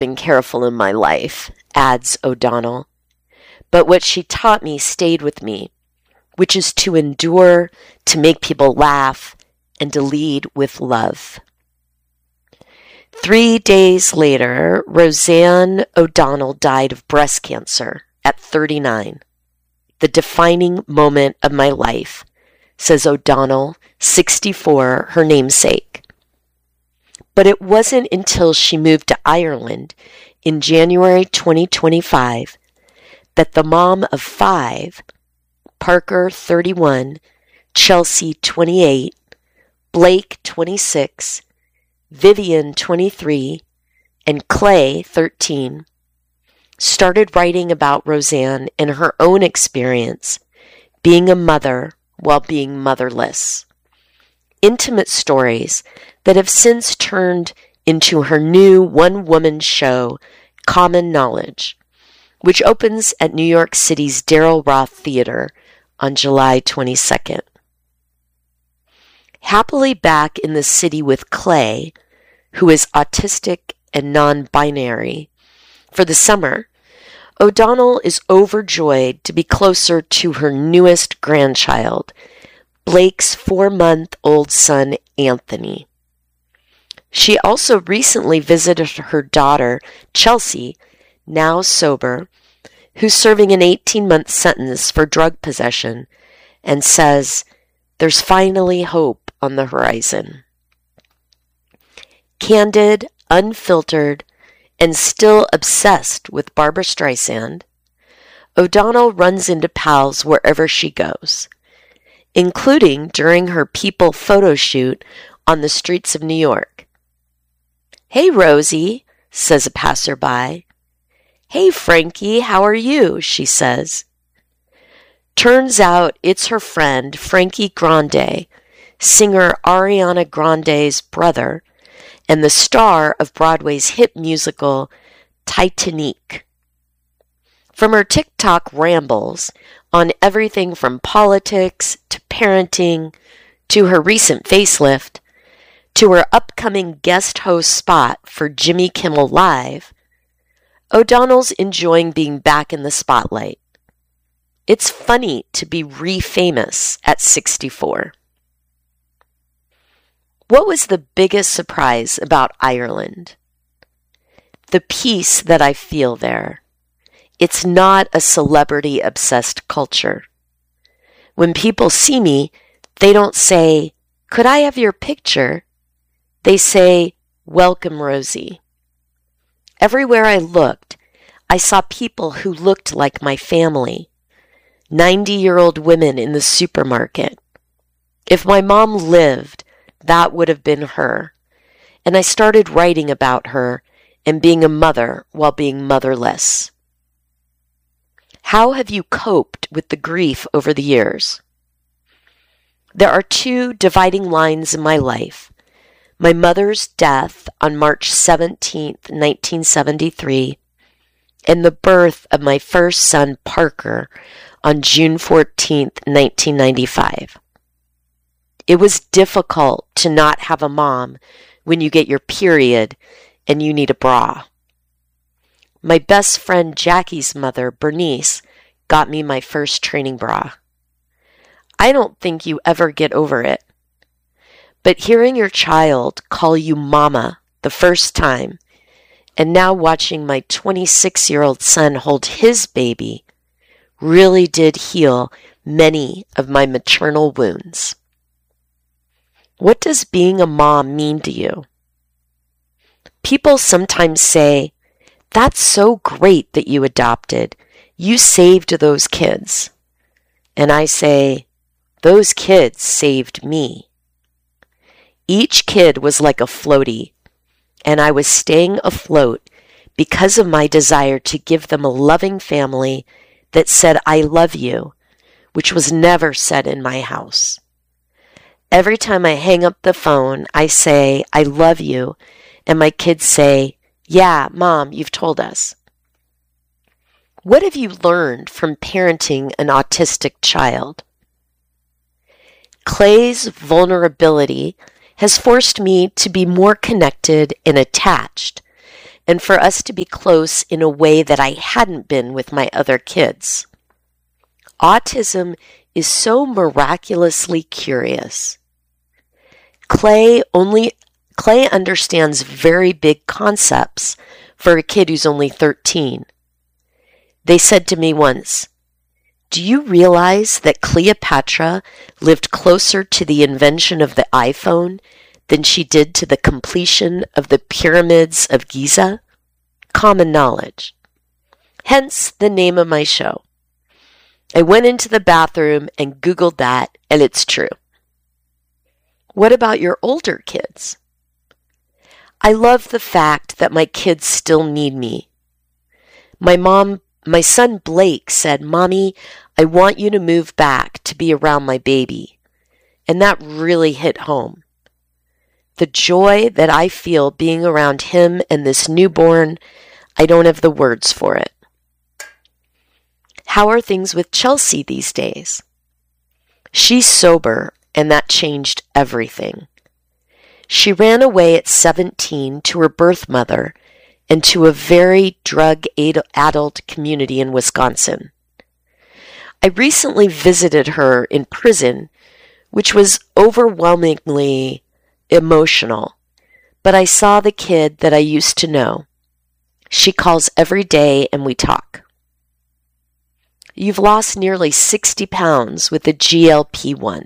been careful in my life, adds O'Donnell, but what she taught me stayed with me, which is to endure, to make people laugh, and to lead with love. 3 days later, Roseanne O'Donnell died of breast cancer at 39. The defining moment of my life, says O'Donnell, 64, her namesake. But it wasn't until she moved to Ireland in January 2025 that the mom of 5, Parker, 31, Chelsea, 28, Blake, 26, Vivian, 23, and Clay, 13, started writing about Roseanne and her own experience being a mother while being motherless. Intimate stories that have since turned into her new one-woman show, Common Knowledge, which opens at New York City's Daryl Roth Theater on July 22nd. Happily back in the city with Clay, who is autistic and non-binary, for the summer, O'Donnell is overjoyed to be closer to her newest grandchild, Blake's 4-month-old son, Anthony. She also recently visited her daughter, Chelsea, now sober, who's serving an 18-month sentence for drug possession, and says, "There's finally hope on the horizon." Candid, unfiltered, and still obsessed with Barbra Streisand, O'Donnell runs into pals wherever she goes, including during her People photo shoot on the streets of New York. "Hey, Rosie," says a passerby. "Hey, Frankie, how are you?" she says. Turns out it's her friend Frankie Grande, singer Ariana Grande's brother, and the star of Broadway's hit musical Titanic. From her TikTok rambles on everything from politics to parenting to her recent facelift to her upcoming guest host spot for Jimmy Kimmel Live, O'Donnell's enjoying being back in the spotlight. It's funny to be re-famous at 64. What was the biggest surprise about Ireland? The peace that I feel there. It's not a celebrity-obsessed culture. When people see me, they don't say, "Could I have your picture?" They say, "Welcome, Rosie." Everywhere I looked, I saw people who looked like my family. 90-year-old women in the supermarket. If my mom lived, that would have been her. And I started writing about her and being a mother while being motherless. How have you coped with the grief over the years? There are 2 dividing lines in my life. My mother's death on March 17th, 1973, and the birth of my first son, Parker, on June 14th, 1995. It was difficult to not have a mom when you get your period and you need a bra. My best friend Jackie's mother, Bernice, got me my first training bra. I don't think you ever get over it. But hearing your child call you mama the first time, and now watching my 26-year-old son hold his baby, really did heal many of my maternal wounds. What does being a mom mean to you? People sometimes say, "That's so great that you adopted. You saved those kids." And I say, "Those kids saved me." Each kid was like a floaty, and I was staying afloat because of my desire to give them a loving family that said, "I love you," which was never said in my house. Every time I hang up the phone, I say, "I love you," and my kids say, "Yeah, Mom, you've told us." What have you learned from parenting an autistic child? Clay's vulnerability has forced me to be more connected and attached, and for us to be close in a way that I hadn't been with my other kids. Autism is so miraculously curious. Clay understands very big concepts for a kid who's only 13. They said to me once, "Do you realize that Cleopatra lived closer to the invention of the iPhone than she did to the completion of the pyramids of Giza?" Common knowledge. Hence the name of my show. I went into the bathroom and Googled that, and it's true. What about your older kids? I love the fact that my kids still need me. My son Blake said, "Mommy, I want you to move back to be around my baby." And that really hit home. The joy that I feel being around him and this newborn, I don't have the words for it. How are things with Chelsea these days? She's sober, and that changed everything. She ran away at 17 to her birth mother and to a very drug-addled community in Wisconsin. I recently visited her in prison, which was overwhelmingly emotional, but I saw the kid that I used to know. She calls every day and we talk. You've lost nearly 60 pounds with the GLP-1.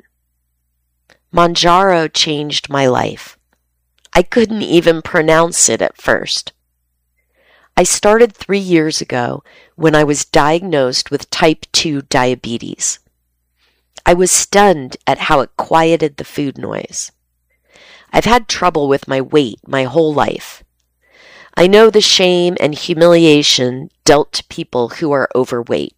Mounjaro changed my life. I couldn't even pronounce it at first. I started 3 years ago when I was diagnosed with type 2 diabetes. I was stunned at how it quieted the food noise. I've had trouble with my weight my whole life. I know the shame and humiliation dealt to people who are overweight.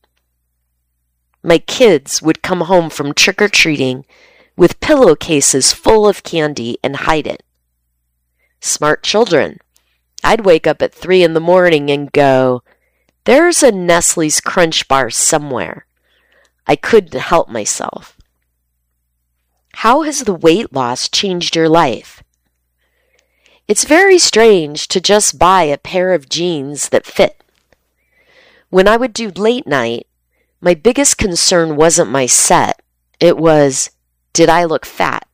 My kids would come home from trick-or-treating with pillowcases full of candy and hide it. Smart children. I'd wake up at 3 in the morning and go, "There's a Nestle's Crunch Bar somewhere." I couldn't help myself. How has the weight loss changed your life? It's very strange to just buy a pair of jeans that fit. When I would do late night, my biggest concern wasn't my set. It was, did I look fat?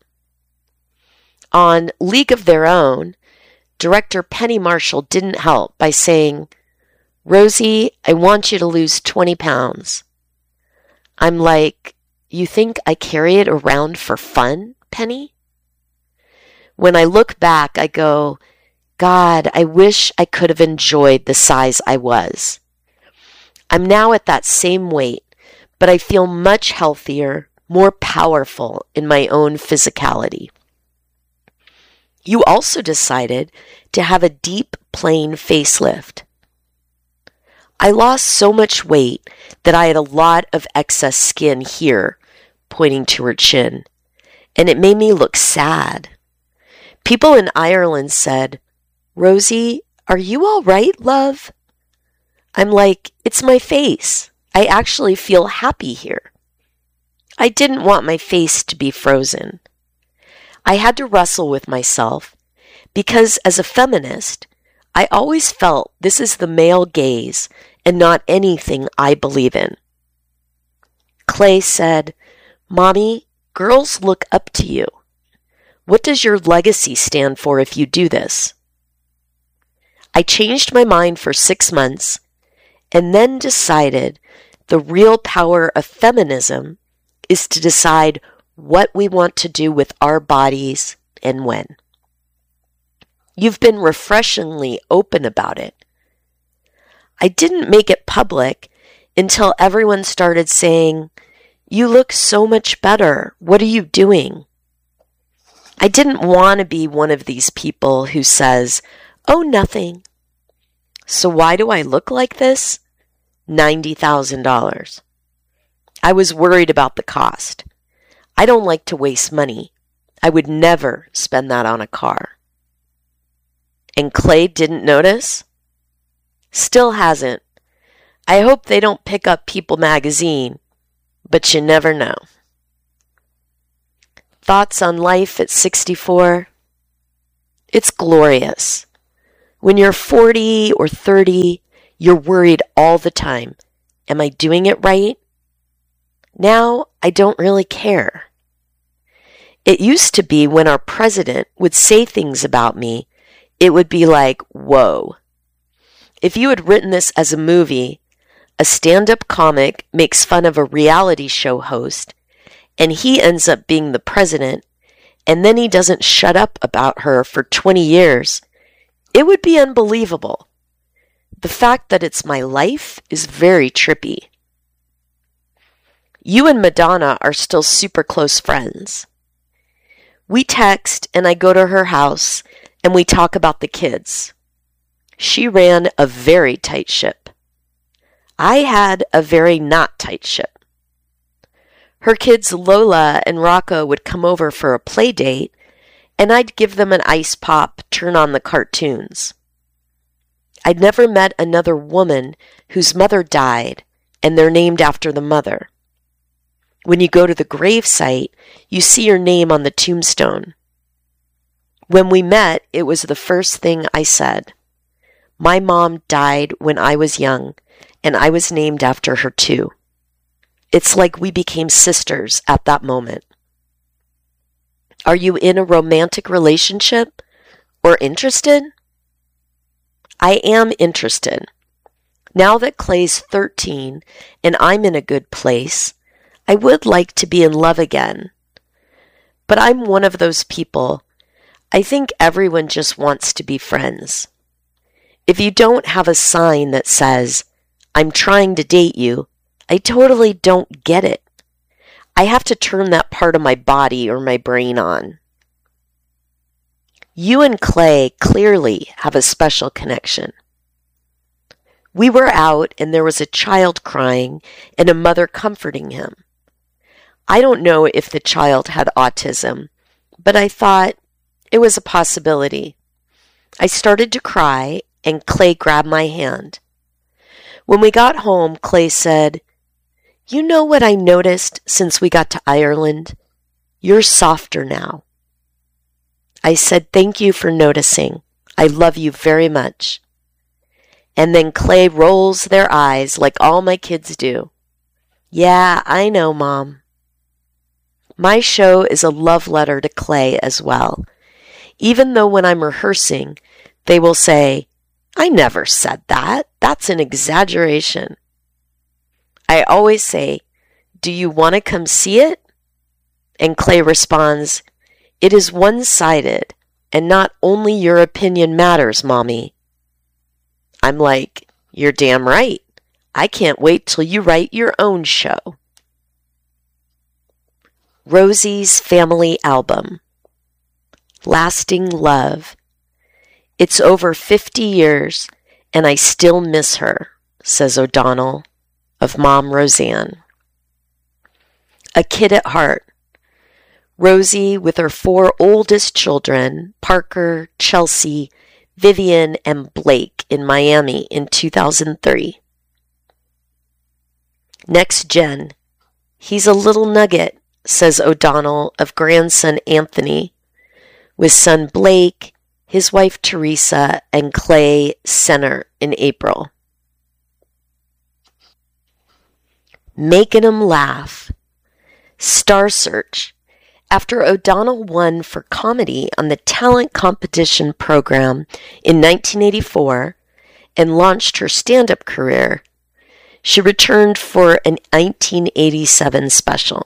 On League of Their Own, director Penny Marshall didn't help by saying, "Rosie, I want you to lose 20 pounds. I'm like, "You think I carry it around for fun, Penny?" When I look back, I go, God, I wish I could have enjoyed the size I was. I'm now at that same weight, but I feel much healthier, more powerful in my own physicality. You also decided to have a deep plane facelift. I lost so much weight that I had a lot of excess skin here, pointing to her chin, and it made me look sad. People in Ireland said, "Rosie, are you all right, love?" I'm like, it's my face. I actually feel happy here. I didn't want my face to be frozen. I had to wrestle with myself because as a feminist, I always felt this is the male gaze and not anything I believe in. Clay said, "Mommy, girls look up to you. What does your legacy stand for if you do this?" I changed my mind for 6 months and then decided the real power of feminism is to decide what we want to do with our bodies and when. You've been refreshingly open about it. I didn't make it public until everyone started saying, "You look so much better. What are you doing?" I didn't want to be one of these people who says, "Oh, nothing." So why do I look like this? $90,000. I was worried about the cost. I don't like to waste money. I would never spend that on a car. And Clay didn't notice? Still hasn't. I hope they don't pick up People magazine, but you never know. Thoughts on life at 64? It's glorious. When you're 40 or 30, you're worried all the time. Am I doing it right? Now, I don't really care. It used to be when our president would say things about me, it would be like, whoa. If you had written this as a movie, a stand-up comic makes fun of a reality show host, and he ends up being the president, and then he doesn't shut up about her for 20 years, it would be unbelievable. The fact that it's my life is very trippy. You and Madonna are still super close friends. We text and I go to her house and we talk about the kids. She ran a very tight ship. I had a very not tight ship. Her kids Lola and Rocco would come over for a play date and I'd give them an ice pop, turn on the cartoons. I'd never met another woman whose mother died and they're named after the mother. When you go to the grave site, you see your name on the tombstone. When we met, it was the first thing I said. My mom died when I was young, and I was named after her too. It's like we became sisters at that moment. Are you in a romantic relationship or interested? I am interested. Now that Clay's 13 and I'm in a good place, I would like to be in love again. But I'm one of those people. I think everyone just wants to be friends. If you don't have a sign that says, I'm trying to date you, I totally don't get it. I have to turn that part of my body or my brain on. You and Clay clearly have a special connection. We were out and there was a child crying and a mother comforting him. I don't know if the child had autism, but I thought it was a possibility. I started to cry and Clay grabbed my hand. When we got home, Clay said, "You know what I noticed since we got to Ireland? You're softer now." I said, "Thank you for noticing. I love you very much." And then Clay rolls their eyes like all my kids do. "Yeah, I know, Mom." My show is a love letter to Clay as well. Even though when I'm rehearsing, they will say, "I never said that. That's an exaggeration." I always say, "Do you want to come see it?" And Clay responds, "It is one-sided, and not only your opinion matters, Mommy." I'm like, "You're damn right. I can't wait till you write your own show." Rosie's Family Album. Lasting Love. It's over 50 years, and I still miss her, says O'Donnell of Mom Roseanne. A kid at heart. Rosie with her 4 oldest children, Parker, Chelsea, Vivian, and Blake in Miami in 2003. Next gen. He's a little nugget, says O'Donnell of grandson Anthony, with son Blake, his wife Teresa, and Clay center in April. Making 'em laugh. Star Search. After O'Donnell won for comedy on the talent competition program in 1984 and launched her stand-up career, she returned for a 1987 special.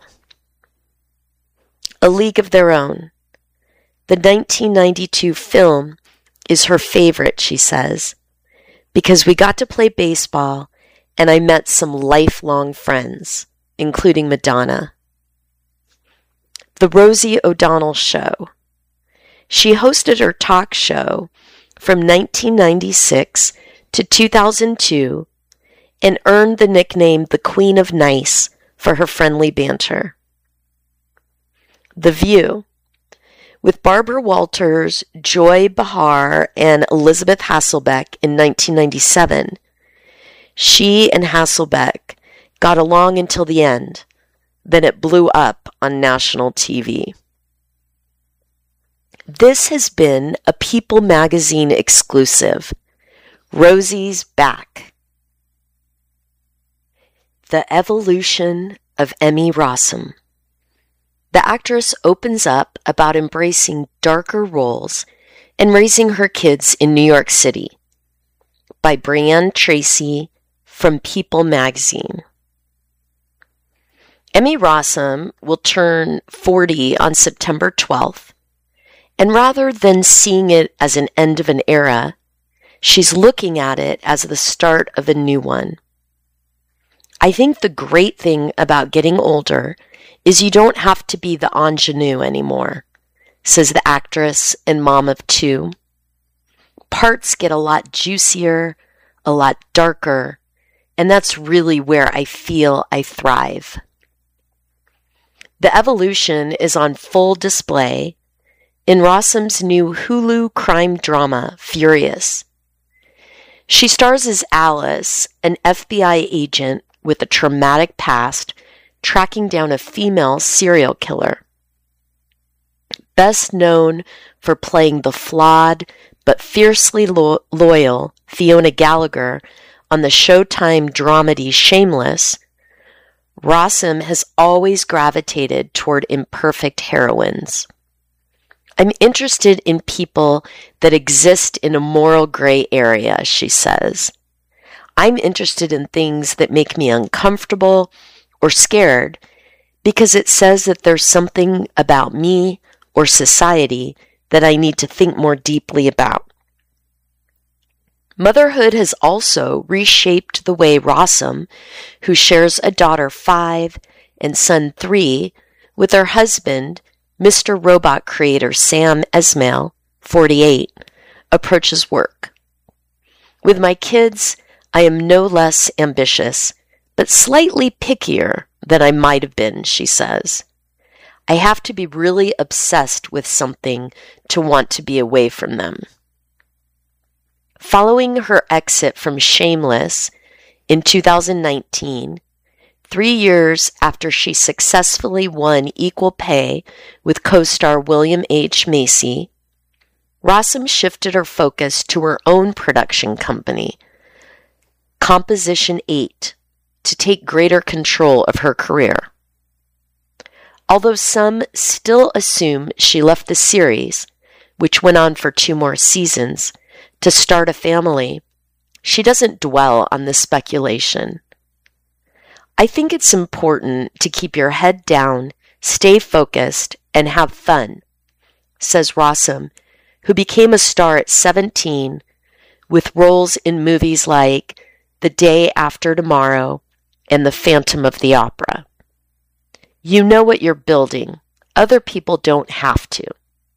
A League of Their Own. The 1992 film is her favorite, she says, because we got to play baseball and I met some lifelong friends, including Madonna. The Rosie O'Donnell Show. She hosted her talk show from 1996 to 2002 and earned the nickname the Queen of Nice for her friendly banter. The View. With Barbara Walters, Joy Behar, and Elizabeth Hasselbeck in 1997, she and Hasselbeck got along until the end. Then it blew up on national TV. This has been a People Magazine exclusive. Rosie's back. The evolution of Emmy Rossum. The actress opens up about embracing darker roles and raising her kids in New York City. By Brianne Tracy from People Magazine. Emmy Rossum will turn 40 on September 12th, and rather than seeing it as an end of an era, she's looking at it as the start of a new one. I think the great thing about getting older is you don't have to be the ingenue anymore, says the actress and mom of two. Parts get a lot juicier, a lot darker, and that's really where I feel I thrive. The evolution is on full display in Rossum's new Hulu crime drama, Furious. She stars as Alice, an FBI agent with a traumatic past, tracking down a female serial killer. Best known for playing the flawed but fiercely loyal Fiona Gallagher on the Showtime dramedy Shameless, Rossum has always gravitated toward imperfect heroines. I'm interested in people that exist in a moral gray area, she says. I'm interested in things that make me uncomfortable or scared because it says that there's something about me or society that I need to think more deeply about. Motherhood has also reshaped the way Rossum, who shares a daughter 5 and son 3 with her husband, Mr. Robot creator Sam Esmail, 48, approaches work. With my kids, I am no less ambitious, but slightly pickier than I might have been, she says. I have to be really obsessed with something to want to be away from them. Following her exit from Shameless in 2019, 3 years after she successfully won Equal Pay with co-star William H. Macy, Rossum shifted her focus to her own production company, Composition 8, to take greater control of her career. Although some still assume she left the series, which went on for 2 more seasons, to start a family, she doesn't dwell on this speculation. I think it's important to keep your head down, stay focused, and have fun, says Rossum, who became a star at 17 with roles in movies like The Day After Tomorrow and The Phantom of the Opera. You know what you're building. Other people don't have to.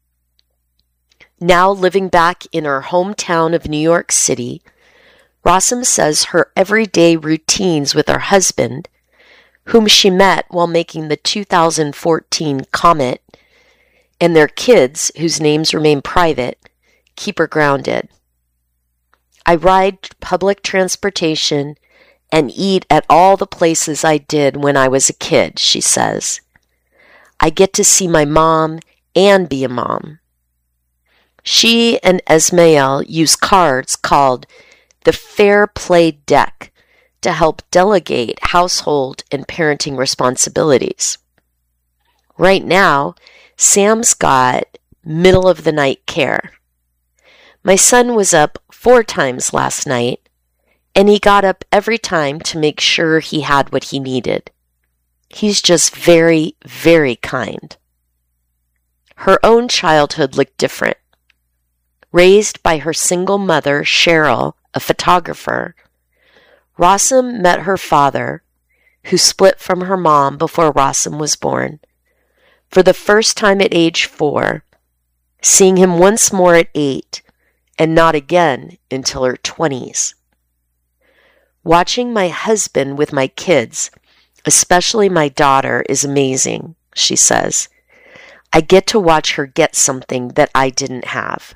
Now living back in her hometown of New York City, Rossum says her everyday routines with her husband, whom she met while making the 2014 Comet, and their kids, whose names remain private, keep her grounded. I ride public transportation and eat at all the places I did when I was a kid, she says. I get to see my mom and be a mom. She and Esmail use cards called the Fair Play Deck to help delegate household and parenting responsibilities. Right now, Sam's got middle-of-the-night care. My son was up 4 times last night, and he got up every time to make sure he had what he needed. He's just very, very kind. Her own childhood looked different. Raised by her single mother, Cheryl, a photographer, Rossum met her father, who split from her mom before Rossum was born, for the first time at age 4, seeing him once more at 8, and not again until her 20s. Watching my husband with my kids, especially my daughter, is amazing, she says. I get to watch her get something that I didn't have.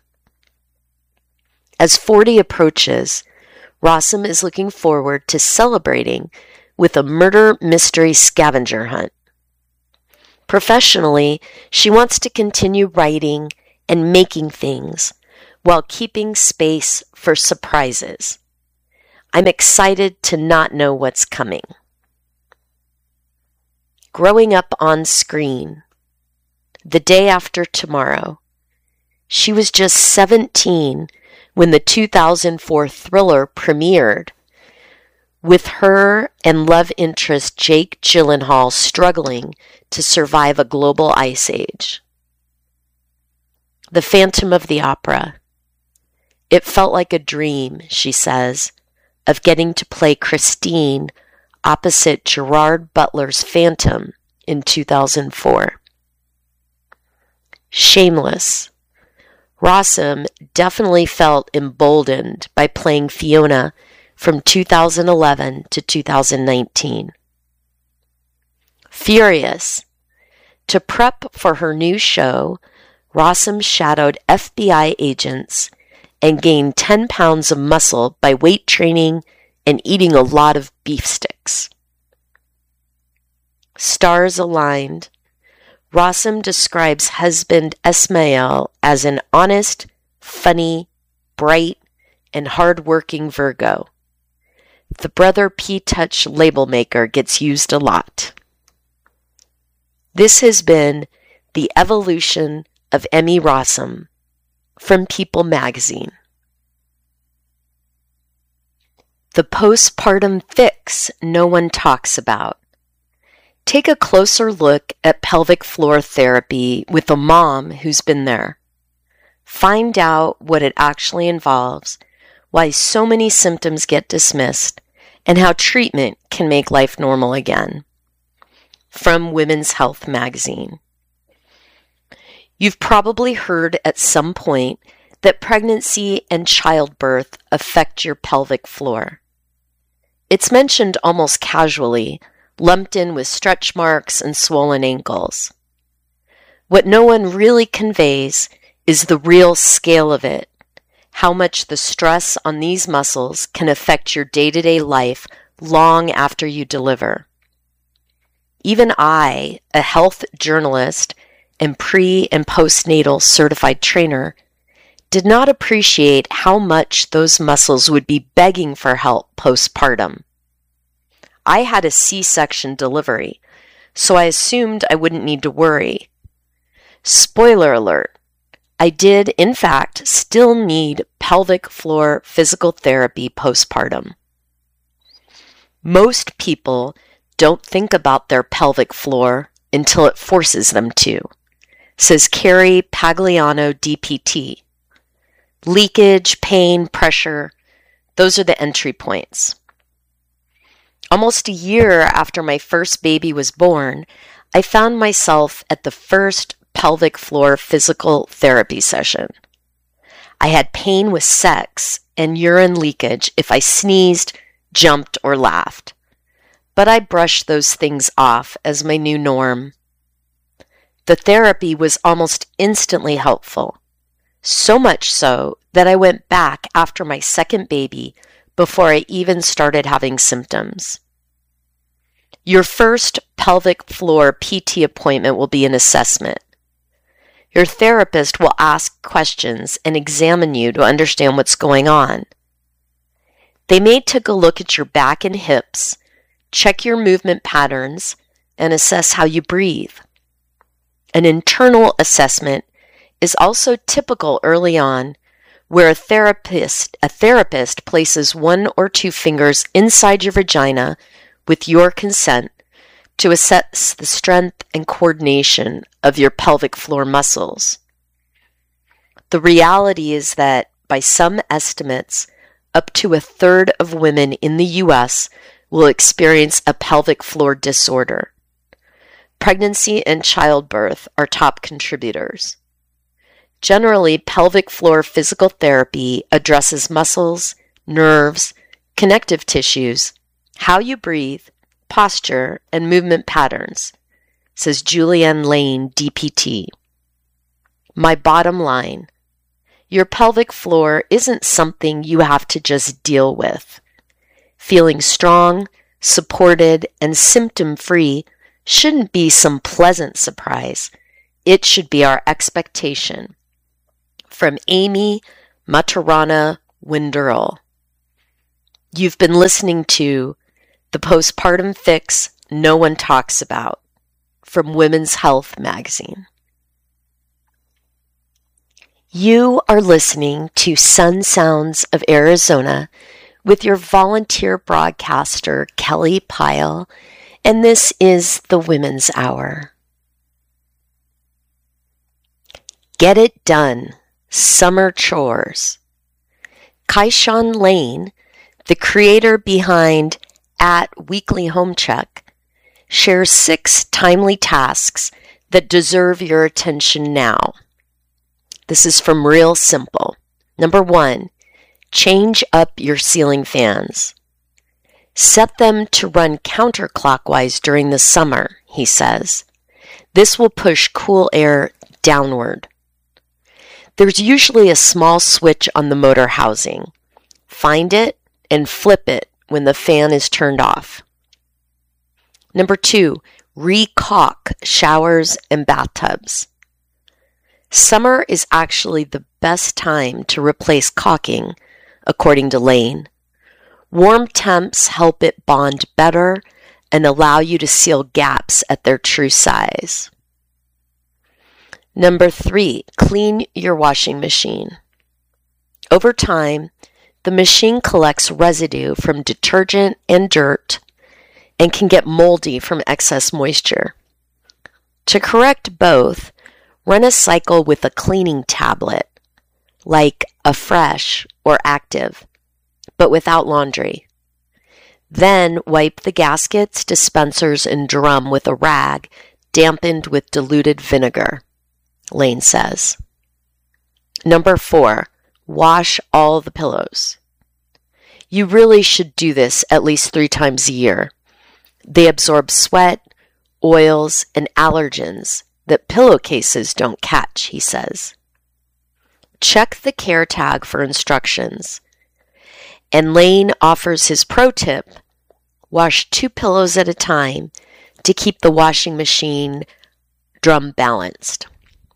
As 40 approaches, Rossum is looking forward to celebrating with a murder mystery scavenger hunt. Professionally, she wants to continue writing and making things while keeping space for surprises. I'm excited to not know what's coming. Growing up on screen. The day after tomorrow. She was just 17 when the 2004 thriller premiered, with her and love interest Jake Gyllenhaal struggling to survive a global ice age. The Phantom of the Opera. It felt like a dream, she says, of getting to play Christine opposite Gerard Butler's Phantom in 2004. Shameless. Rossum definitely felt emboldened by playing Fiona from 2011 to 2019. Furious. To prep for her new show, Rossum shadowed FBI agents and gained 10 pounds of muscle by weight training and eating a lot of beef sticks. Stars aligned. Rossum describes husband Esmail as an honest, funny, bright, and hard-working Virgo. The Brother P-Touch label maker gets used a lot. This has been the evolution of Emmy Rossum from People magazine. The postpartum fix no one talks about. Take a closer look at pelvic floor therapy with a mom who's been there. Find out what it actually involves, why so many symptoms get dismissed, and how treatment can make life normal again. From Women's Health magazine. You've probably heard at some point that pregnancy and childbirth affect your pelvic floor. It's mentioned almost casually, lumped in with stretch marks and swollen ankles. What no one really conveys is the real scale of it, how much the stress on these muscles can affect your day-to-day life long after you deliver. Even I, a health journalist and pre- and postnatal certified trainer, did not appreciate how much those muscles would be begging for help postpartum. I had a C-section delivery, so I assumed I wouldn't need to worry. Spoiler alert, I did, in fact, still need pelvic floor physical therapy postpartum. Most people don't think about their pelvic floor until it forces them to, says Carrie Pagliano, DPT. Leakage, pain, pressure, those are the entry points. Almost a year after my first baby was born, I found myself at the first pelvic floor physical therapy session. I had pain with sex and urine leakage if I sneezed, jumped, or laughed. But I brushed those things off as my new norm. The therapy was almost instantly helpful, so much so that I went back after my second baby before I even started having symptoms. Your first pelvic floor PT appointment will be an assessment. Your therapist will ask questions and examine you to understand what's going on. They may take a look at your back and hips, check your movement patterns, and assess how you breathe. An internal assessment is also typical early on, where a therapist places 1 or 2 fingers inside your vagina with your consent to assess the strength and coordination of your pelvic floor muscles. The reality is that, by some estimates, up to 1/3 of women in the U.S. will experience a pelvic floor disorder. Pregnancy and childbirth are top contributors. Generally, pelvic floor physical therapy addresses muscles, nerves, connective tissues, how you breathe, posture, and movement patterns, says Julianne Lane, DPT. My bottom line, your pelvic floor isn't something you have to just deal with. Feeling strong, supported, and symptom-free shouldn't be some pleasant surprise. It should be our expectation. from Amy Maturana Winderl. You've been listening to The Postpartum Fix No One Talks About from Women's Health magazine. You are listening to Sun Sounds of Arizona with your volunteer broadcaster, Kelly Pyle, and this is the Women's Hour. Get it done. Summer chores. Kaishan Lane, the creator behind @Weekly Home Check, shares 6 timely tasks that deserve your attention now. This is from Real Simple. Number 1, change up your ceiling fans. Set them to run counterclockwise during the summer, he says. This will push cool air downward. There's usually a small switch on the motor housing. Find it and flip it when the fan is turned off. Number 2, re-caulk showers and bathtubs. Summer is actually the best time to replace caulking, according to Lane. Warm temps help it bond better and allow you to seal gaps at their true size. Number 3, clean your washing machine. Over time, the machine collects residue from detergent and dirt and can get moldy from excess moisture. To correct both, run a cycle with a cleaning tablet, like a Fresh or Active, but without laundry. Then wipe the gaskets, dispensers, and drum with a rag dampened with diluted vinegar, Lane says. Number 4, wash all the pillows. You really should do this at least 3 times a year. They absorb sweat, oils, and allergens that pillowcases don't catch, he says. Check the care tag for instructions. And Lane offers his pro tip: wash 2 pillows at a time to keep the washing machine drum balanced.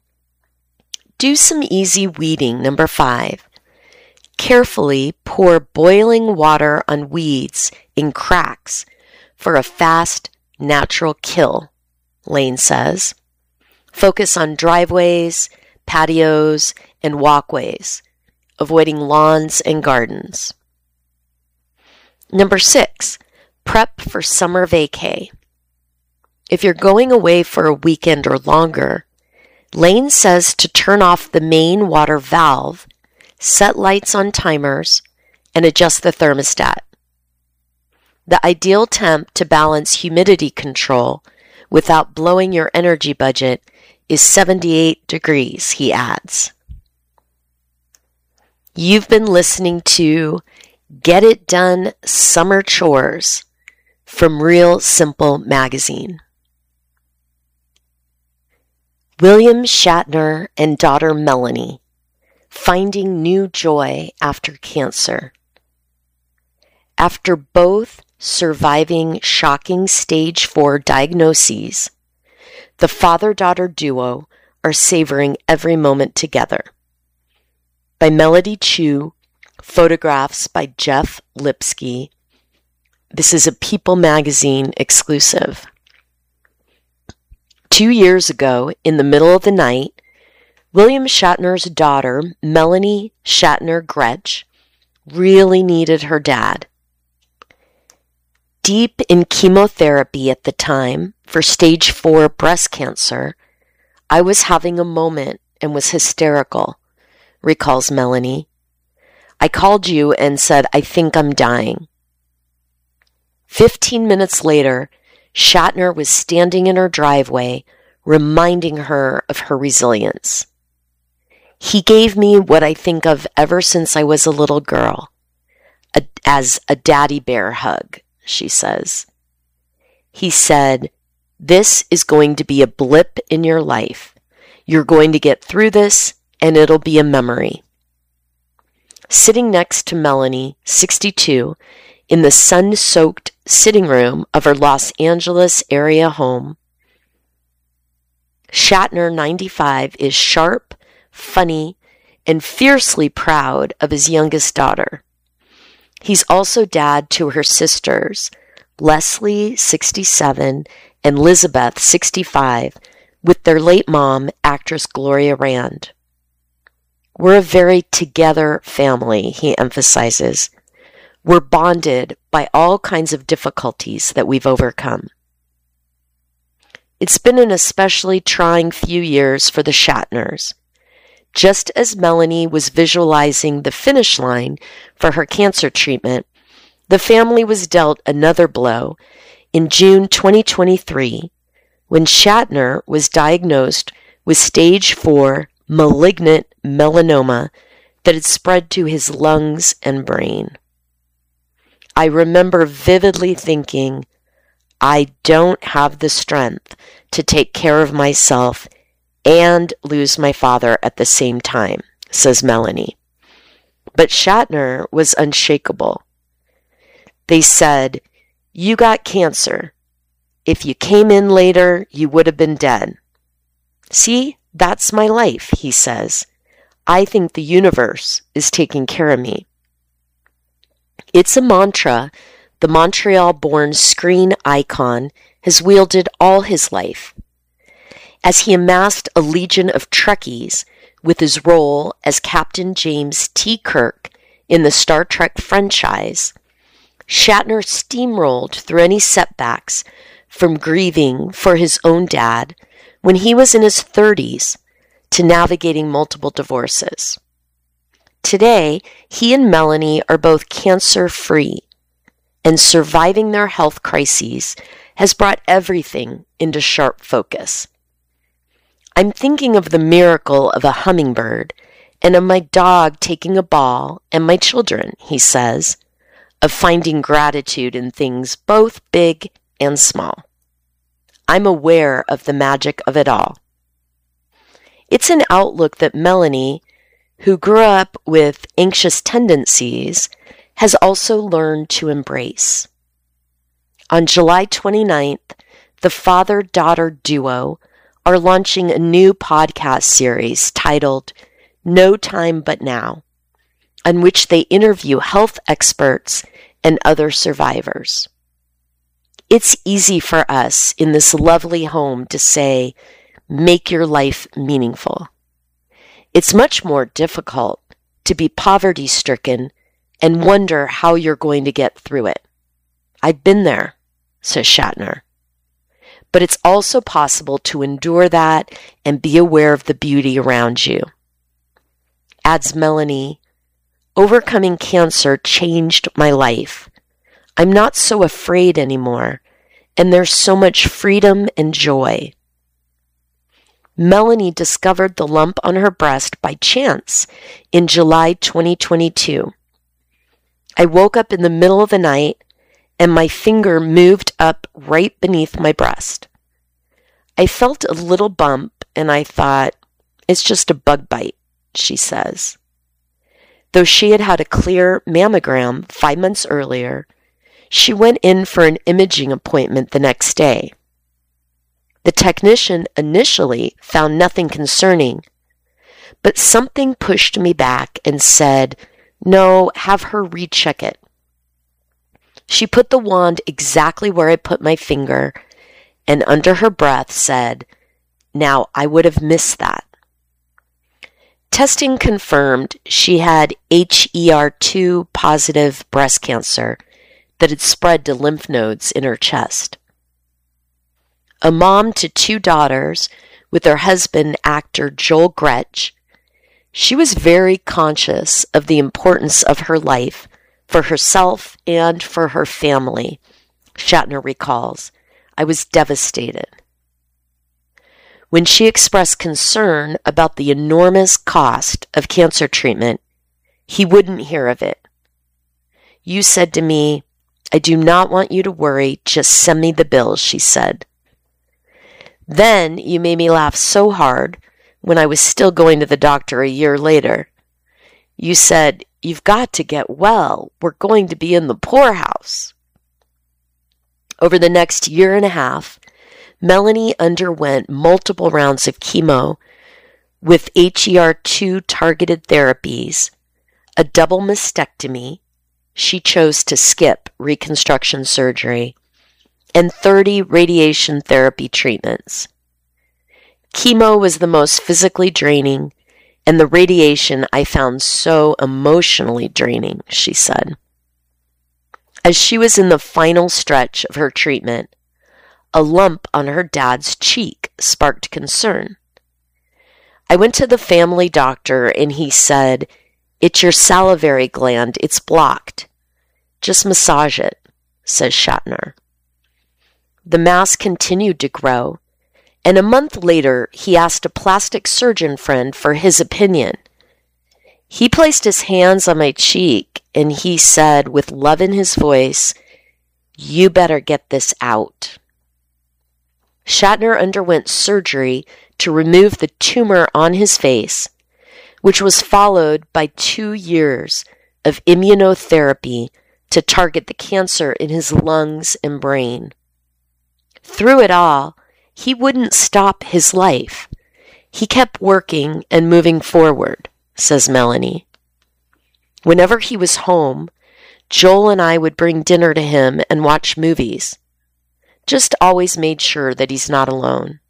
Do some easy weeding, number 5. Carefully pour boiling water on weeds in cracks for a fast, natural kill, Lane says. Focus on driveways, patios, and walkways, avoiding lawns and gardens. Number 6, prep for summer vacay. If you're going away for a weekend or longer, Lane says to turn off the main water valve, set lights on timers, and adjust the thermostat. The ideal temp to balance humidity control without blowing your energy budget is 78 degrees, he adds. You've been listening to Get It Done Summer Chores from Real Simple magazine. William Shatner and daughter Melanie, finding new joy after cancer. After both surviving shocking stage 4 diagnoses, the father-daughter duo are savoring every moment together. By Melody Chu, photographs by Jeff Lipsky. This is a People magazine exclusive. 2 years ago, in the middle of the night, William Shatner's daughter, Melanie Shatner Gretsch, really needed her dad. Deep in chemotherapy at the time for stage 4 breast cancer, I was having a moment and was hysterical, recalls Melanie. I called you and said, I think I'm dying. 15 minutes later, Shatner was standing in her driveway, reminding her of her resilience. He gave me what I think of ever since I was a little girl, as a daddy bear hug, she says. He said, this is going to be a blip in your life. You're going to get through this, and it'll be a memory. Sitting next to Melanie, 62, in the sun-soaked sitting room of her Los Angeles area home, Shatner, 95, is sharp, funny, and fiercely proud of his youngest daughter. He's also dad to her sisters, Leslie, 67, and Elizabeth, 65, with their late mom, actress Gloria Rand. We're a very together family, he emphasizes. We're bonded by all kinds of difficulties that we've overcome. It's been an especially trying few years for the Shatners. Just as Melanie was visualizing the finish line for her cancer treatment, the family was dealt another blow in June 2023 when Shatner was diagnosed with stage 4 malignant melanoma that had spread to his lungs and brain. I remember vividly thinking, I don't have the strength to take care of myself and lose my father at the same time, says Melanie. But Shatner was unshakable. They said, you got cancer. If you came in later, you would have been dead. See, that's my life, he says. I think the universe is taking care of me. It's a mantra the Montreal-born screen icon has wielded all his life. As he amassed a legion of Trekkies with his role as Captain James T. Kirk in the Star Trek franchise, Shatner steamrolled through any setbacks from grieving for his own dad when he was in his 30s to navigating multiple divorces. Today, he and Melanie are both cancer-free, and surviving their health crises has brought everything into sharp focus. I'm thinking of the miracle of a hummingbird and of my dog taking a ball and my children, he says, of finding gratitude in things both big and small. I'm aware of the magic of it all. It's an outlook that Melanie, who grew up with anxious tendencies, has also learned to embrace. On July 29th, the father-daughter duo are launching a new podcast series titled No Time But Now, on which they interview health experts and other survivors. It's easy for us in this lovely home to say, make your life meaningful. It's much more difficult to be poverty-stricken and wonder how you're going to get through it. I've been there, says Shatner. But it's also possible to endure that and be aware of the beauty around you. Adds Melanie, overcoming cancer changed my life. I'm not so afraid anymore, and there's so much freedom and joy. Melanie discovered the lump on her breast by chance in July 2022. I woke up in the middle of the night and my finger moved up right beneath my breast. I felt a little bump and I thought, it's just a bug bite, she says. Though she had had a clear mammogram 5 months earlier, she went in for an imaging appointment the next day. The technician initially found nothing concerning, but something pushed me back and said, no, have her recheck it. She put the wand exactly where I put my finger and under her breath said, now I would have missed that. Testing confirmed she had HER2 positive breast cancer that had spread to lymph nodes in her chest. A mom to 2 daughters with her husband, actor Joel Gretsch, she was very conscious of the importance of her life for herself and for her family, Shatner recalls. I was devastated. When she expressed concern about the enormous cost of cancer treatment, he wouldn't hear of it. You said to me, I do not want you to worry, just send me the bills, she said. Then you made me laugh so hard when I was still going to the doctor a year later. You said, you've got to get well. We're going to be in the poorhouse. Over the next year and a half, Melanie underwent multiple rounds of chemo, with HER2 targeted therapies, a double mastectomy, she chose to skip reconstruction surgery, and 30 radiation therapy treatments. Chemo was the most physically draining, and the radiation I found so emotionally draining, she said. As she was in the final stretch of her treatment, a lump on her dad's cheek sparked concern. I went to the family doctor and he said, "It's your salivary gland, it's blocked. Just massage it," says Shatner. The mass continued to grow, and a month later he asked a plastic surgeon friend for his opinion. He placed his hands on my cheek and he said with love in his voice, "You better get this out." Shatner underwent surgery to remove the tumor on his face, which was followed by 2 years of immunotherapy to target the cancer in his lungs and brain. Through it all, he wouldn't stop his life. He kept working and moving forward, says Melanie. Whenever he was home, Joel and I would bring dinner to him and watch movies. Just always made sure that he's not alone.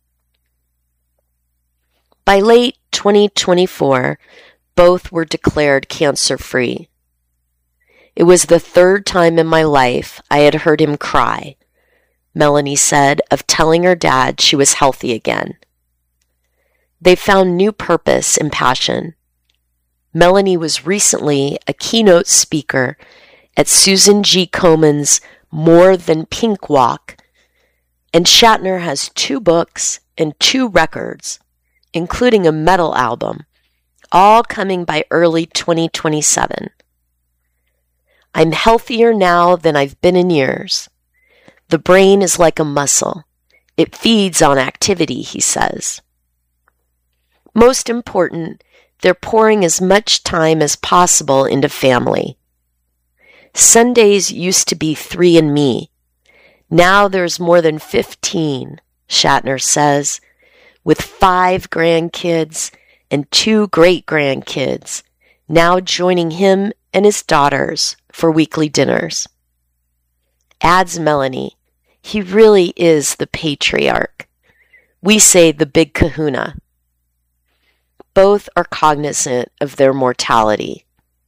By late 2024, both were declared cancer-free. It was the third time in my life I had heard him cry, Melanie said, of telling her dad she was healthy again. They found new purpose and passion. Melanie was recently a keynote speaker at Susan G. Komen's More Than Pink Walk, and Shatner has 2 books and 2 records, including a metal album, all coming by early 2027. I'm healthier now than I've been in years. The brain is like a muscle. It feeds on activity, he says. Most important, they're pouring as much time as possible into family. Sundays used to be 3andMe. Now there's more than 15, Shatner says, with 5 grandkids and 2 great-grandkids now joining him and his daughters for weekly dinners. Adds Melanie, he really is the patriarch. We say the big kahuna. Both are cognizant of their mortality.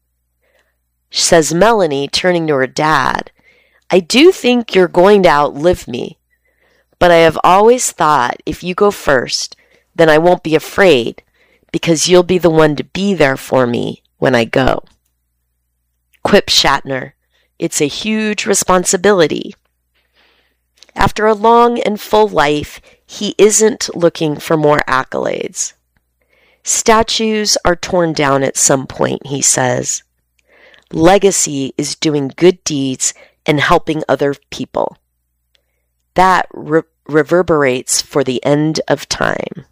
Says Melanie, turning to her dad, I do think you're going to outlive me, but I have always thought if you go first, then I won't be afraid because you'll be the one to be there for me when I go. Quip Shatner, it's a huge responsibility. After a long and full life, he isn't looking for more accolades. Statues are torn down at some point, he says. Legacy is doing good deeds and helping other people. That reverberates for the end of time.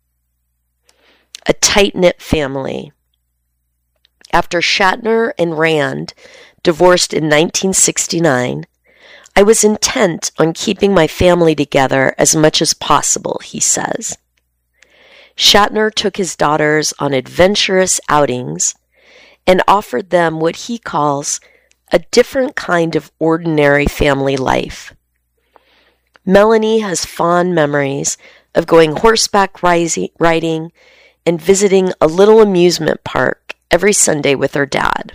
A tight-knit family. After Shatner and Rand divorced in 1969, I was intent on keeping my family together as much as possible, he says. Shatner took his daughters on adventurous outings and offered them what he calls a different kind of ordinary family life. Melanie has fond memories of going horseback riding and visiting a little amusement park every Sunday with her dad.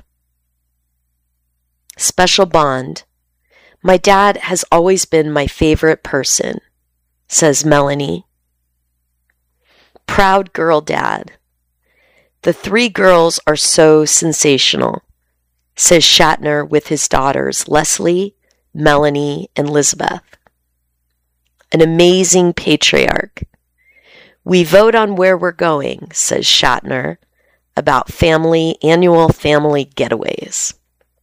Special bond. My dad has always been my favorite person, says Melanie. Proud girl dad. The 3 girls are so sensational, says Shatner with his daughters Leslie, Melanie, and Lisbeth. An amazing patriarch. We vote on where we're going, says Shatner, about annual family getaways.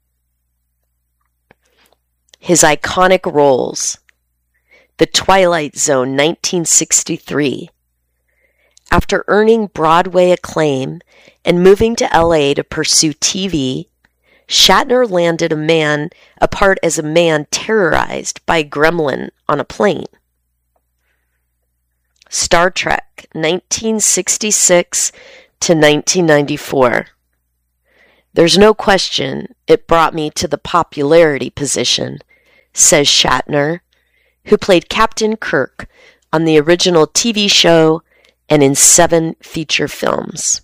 His iconic roles. The Twilight Zone, 1963. After earning Broadway acclaim and moving to LA to pursue TV, Shatner landed a part as a man terrorized by a gremlin on a plane. Star Trek, 1966 to 1994. There's no question it brought me to the popularity position, says Shatner, who played Captain Kirk on the original TV show and in 7 feature films.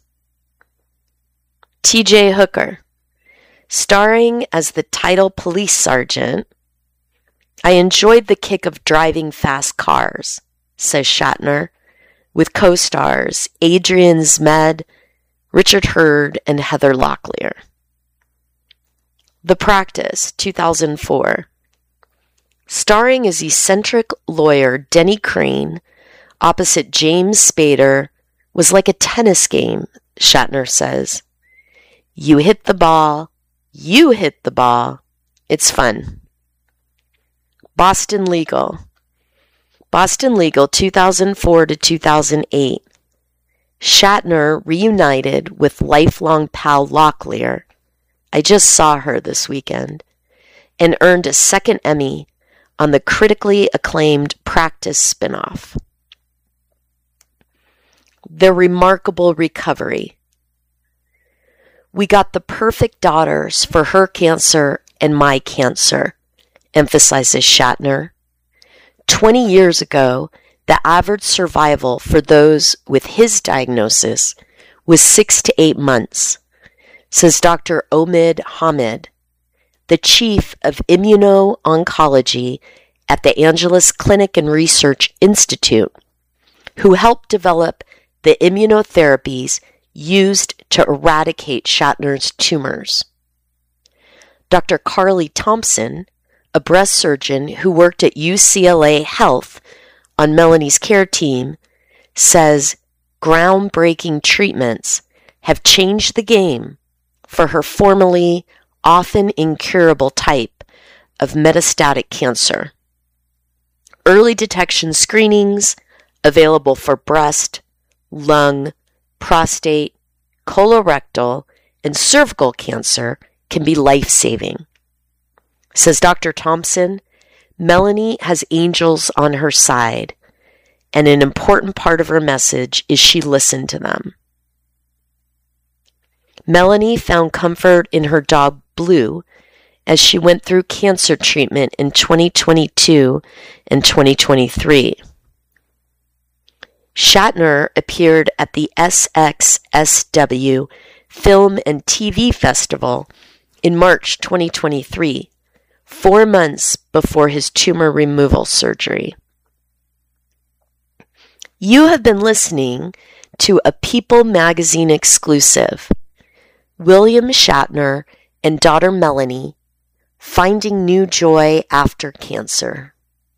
T.J. Hooker, starring as the title police sergeant, I enjoyed the kick of driving fast cars, says Shatner, with co-stars Adrian Zmed, Richard Hurd, and Heather Locklear. The Practice, 2004. Starring as eccentric lawyer Denny Crane opposite James Spader was like a tennis game, Shatner says. You hit the ball, it's fun. Boston Legal. Boston Legal, 2004 to 2008. Shatner reunited with lifelong pal Locklear. I just saw her this weekend, and earned a second Emmy on the critically acclaimed Practice spinoff. The Remarkable Recovery. We got the perfect daughters for her cancer and my cancer, emphasizes Shatner. 20 years ago, the average survival for those with his diagnosis was 6 to 8 months, says Dr. Omid Hamid, the chief of immuno-oncology at the Angeles Clinic and Research Institute, who helped develop the immunotherapies used to eradicate Shatner's tumors. Dr. Carly Thompson, a breast surgeon who worked at UCLA Health on Melanie's care team, says groundbreaking treatments have changed the game for her formerly often incurable type of metastatic cancer. Early detection screenings available for breast, lung, prostate, colorectal, and cervical cancer can be life-saving. Says Dr. Thompson, Melanie has angels on her side, and an important part of her message is she listened to them. Melanie found comfort in her dog Blue as she went through cancer treatment in 2022 and 2023. Shatner appeared at the SXSW Film and TV Festival in March 2023, 4 months before his tumor removal surgery. You have been listening to a People magazine exclusive, William Shatner and daughter Melanie, Finding New Joy After Cancer.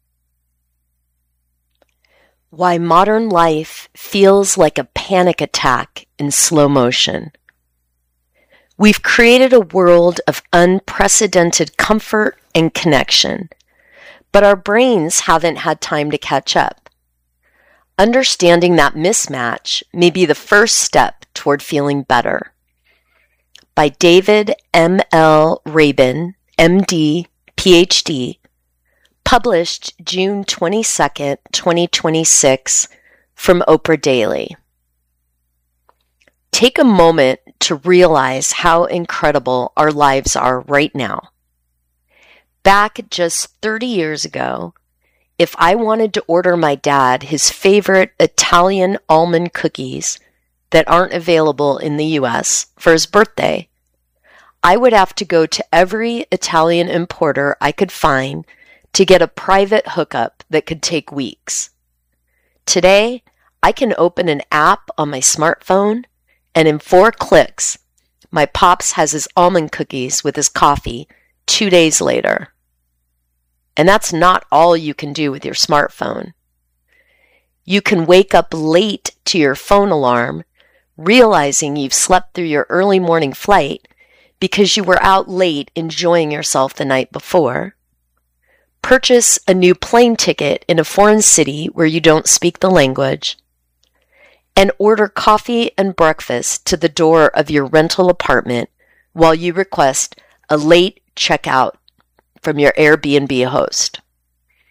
Why modern life feels like a panic attack in slow motion. We've created a world of unprecedented comfort and connection, but our brains haven't had time to catch up. Understanding that mismatch may be the first step toward feeling better. By David M. L. Rabin, MD, PhD, published June 22nd, 2026, from Oprah Daily. Take a moment to realize how incredible our lives are right now. Back just 30 years ago, if I wanted to order my dad his favorite Italian almond cookies that aren't available in the US for his birthday, I would have to go to every Italian importer I could find to get a private hookup that could take weeks. Today, I can open an app on my smartphone, and in 4 clicks, my pops has his almond cookies with his coffee 2 days later. And that's not all you can do with your smartphone. You can wake up late to your phone alarm, realizing you've slept through your early morning flight because you were out late enjoying yourself the night before. Purchase a new plane ticket in a foreign city where you don't speak the language, and order coffee and breakfast to the door of your rental apartment while you request a late checkout from your Airbnb host.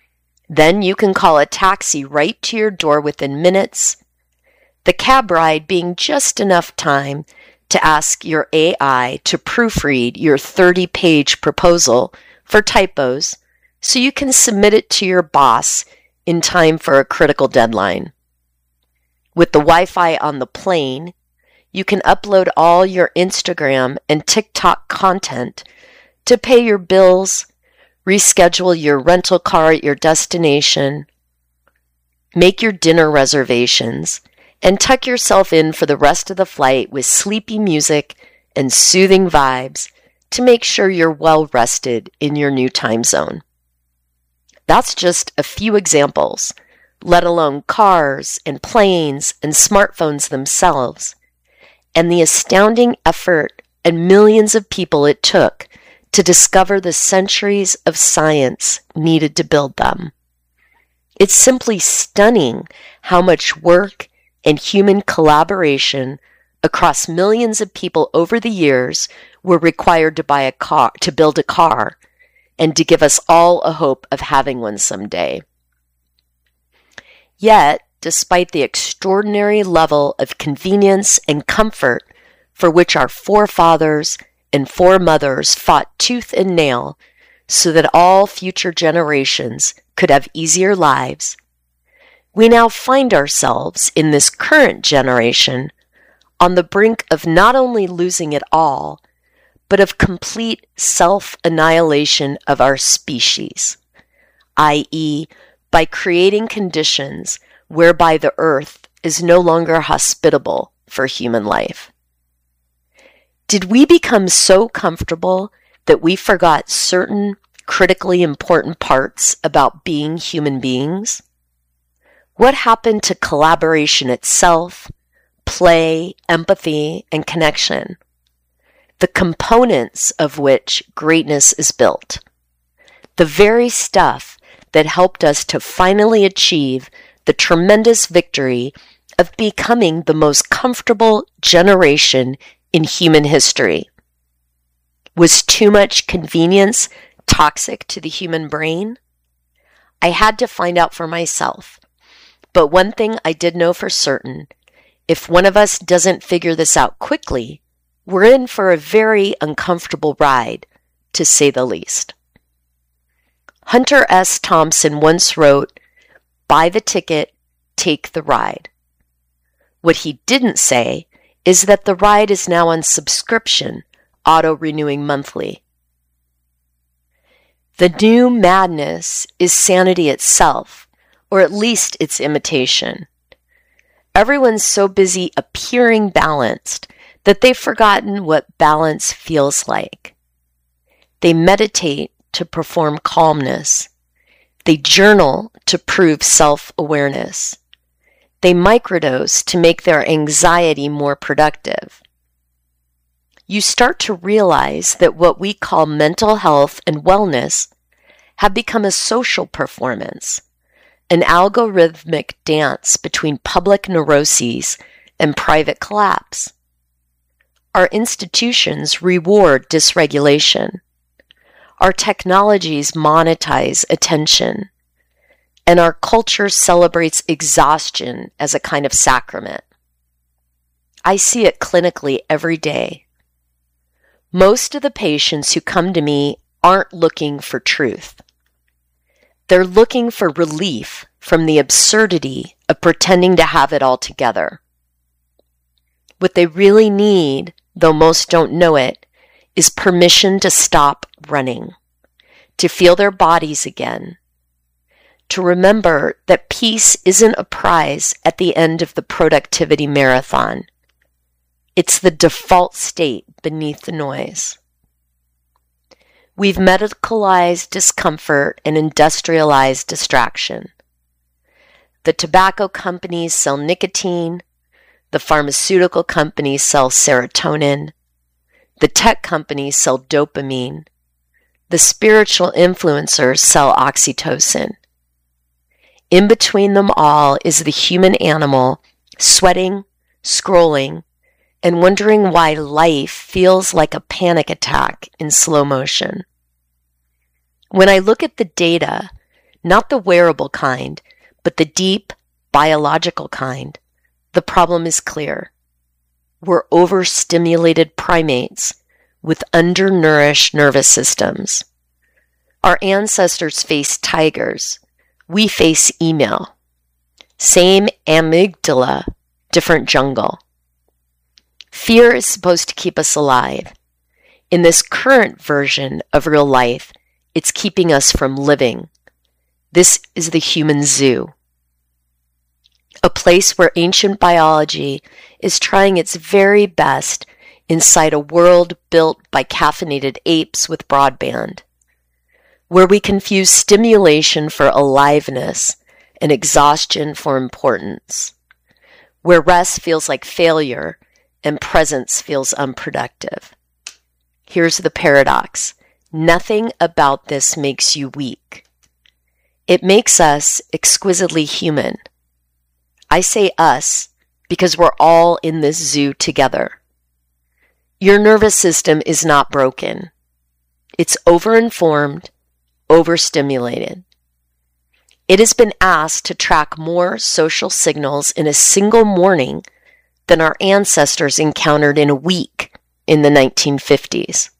Then you can call a taxi right to your door within minutes, the cab ride being just enough time to ask your AI to proofread your 30-page proposal for typos so you can submit it to your boss in time for a critical deadline. With the Wi-Fi on the plane, you can upload all your Instagram and TikTok content to pay your bills, reschedule your rental car at your destination, make your dinner reservations, and tuck yourself in for the rest of the flight with sleepy music and soothing vibes to make sure you're well rested in your new time zone. That's just a few examples, let alone cars and planes and smartphones themselves, and the astounding effort and millions of people it took to discover the centuries of science needed to build them. It's simply stunning how much work and human collaboration across millions of people over the years were required to build a car, and to give us all a hope of having one someday. Yet, despite the extraordinary level of convenience and comfort for which our forefathers and foremothers fought tooth and nail so that all future generations could have easier lives, we now find ourselves in this current generation on the brink of not only losing it all, but of complete self-annihilation of our species, i.e., by creating conditions whereby the earth is no longer hospitable for human life. Did we become so comfortable that we forgot certain critically important parts about being human beings? What happened to collaboration itself, play, empathy, and connection? The components of which greatness is built. The very stuff that helped us to finally achieve the tremendous victory of becoming the most comfortable generation in human history. Was too much convenience toxic to the human brain? I had to find out for myself. But one thing I did know for certain, if one of us doesn't figure this out quickly, we're in for a very uncomfortable ride, to say the least. Hunter S. Thompson once wrote, "Buy the ticket, take the ride." What he didn't say is that the ride is now on subscription, auto-renewing monthly. The new madness is sanity itself, or at least its imitation. Everyone's so busy appearing balanced that they've forgotten what balance feels like. They meditate to perform calmness. They journal to prove self-awareness. They microdose to make their anxiety more productive. You start to realize that what we call mental health and wellness have become a social performance, an algorithmic dance between public neuroses and private collapse. Our institutions reward dysregulation. Our technologies monetize attention. And our culture celebrates exhaustion as a kind of sacrament. I see it clinically every day. Most of the patients who come to me aren't looking for truth. They're looking for relief from the absurdity of pretending to have it all together. What they really need, though most don't know it, is permission to stop running, to feel their bodies again, to remember that peace isn't a prize at the end of the productivity marathon. It's the default state beneath the noise. We've medicalized discomfort and industrialized distraction. The tobacco companies sell nicotine. The pharmaceutical companies sell serotonin. The tech companies sell dopamine. The spiritual influencers sell oxytocin. In between them all is the human animal sweating, scrolling, and wondering why life feels like a panic attack in slow motion. When I look at the data, not the wearable kind, but the deep, biological kind, the problem is clear. We're overstimulated primates with undernourished nervous systems. Our ancestors faced tigers. We face email. Same amygdala, different jungle. Fear is supposed to keep us alive. In this current version of real life, it's keeping us from living. This is the human zoo. A place where ancient biology is trying its very best inside a world built by caffeinated apes with broadband, where we confuse stimulation for aliveness and exhaustion for importance, where rest feels like failure and presence feels unproductive. Here's the paradox. Nothing about this makes you weak. It makes us exquisitely human. I say us because we're all in this zoo together. Your nervous system is not broken. It's overinformed, overstimulated. It has been asked to track more social signals in a single morning than our ancestors encountered in a week in the 1950s.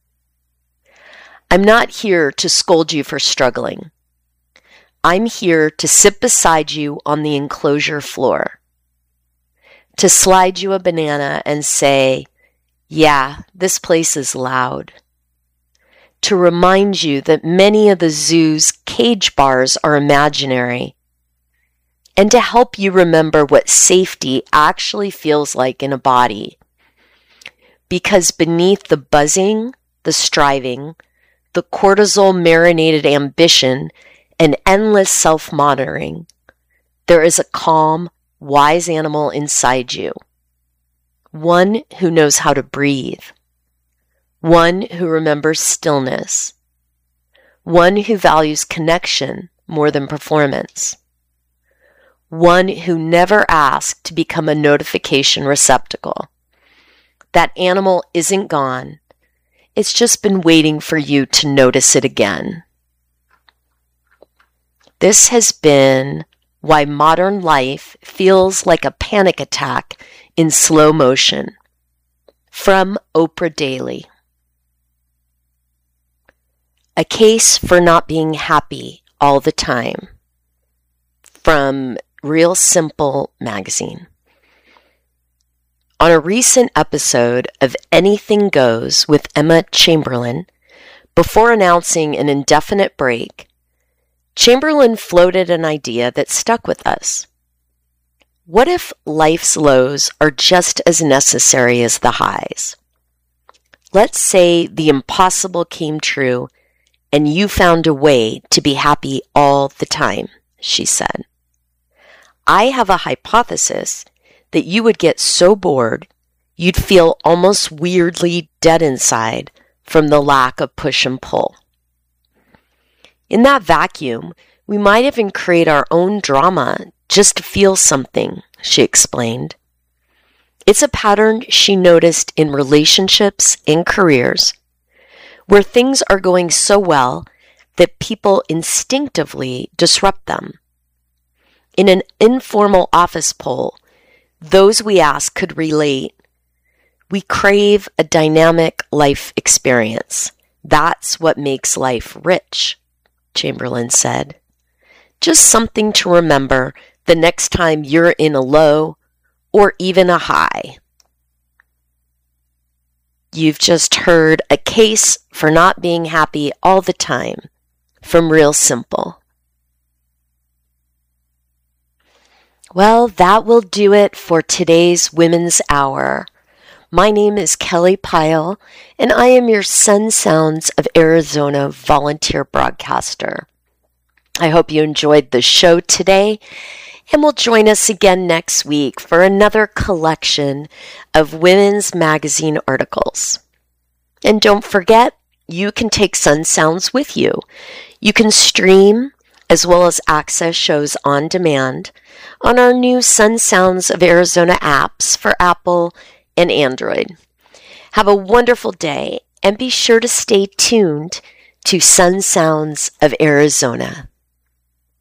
I'm not here to scold you for struggling. I'm here to sit beside you on the enclosure floor, to slide you a banana and say, yeah, this place is loud, to remind you that many of the zoo's cage bars are imaginary, and to help you remember what safety actually feels like in a body. Because beneath the buzzing, the striving, the cortisol-marinated ambition, and endless self-monitoring, there is a calm, wise animal inside you. One who knows how to breathe. One who remembers stillness. One who values connection more than performance. One who never asked to become a notification receptacle. That animal isn't gone. It's just been waiting for you to notice it again. This has been Why Modern Life Feels Like a Panic Attack in Slow Motion, from Oprah Daily. A Case for Not Being Happy All the Time, from Real Simple magazine. On a recent episode of Anything Goes with Emma Chamberlain, before announcing an indefinite break, Chamberlain floated an idea that stuck with us. What if life's lows are just as necessary as the highs? Let's say the impossible came true and you found a way to be happy all the time, she said. I have a hypothesis that you would get so bored you'd feel almost weirdly dead inside from the lack of push and pull. In that vacuum, we might even create our own drama just to feel something, she explained. It's a pattern she noticed in relationships and careers, where things are going so well that people instinctively disrupt them. In an informal office poll, those we ask could relate. We crave a dynamic life experience. That's what makes life rich, Chamberlain said. Just something to remember the next time you're in a low or even a high. You've just heard A Case for Not Being Happy All the Time from Real Simple. Well, that will do it for today's Women's Hour. My name is Kelly Pyle, and I am your Sun Sounds of Arizona volunteer broadcaster. I hope you enjoyed the show today, and will join us again next week for another collection of women's magazine articles. And don't forget, you can take Sun Sounds with you. You can stream as well as access shows on demand on our new Sun Sounds of Arizona apps for Apple and Android. Have a wonderful day, and be sure to stay tuned to Sun Sounds of Arizona.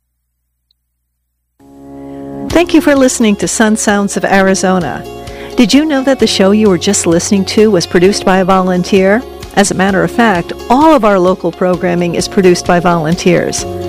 Thank you for listening to Sun Sounds of Arizona. Did you know that the show you were just listening to was produced by a volunteer? As a matter of fact, all of our local programming is produced by volunteers.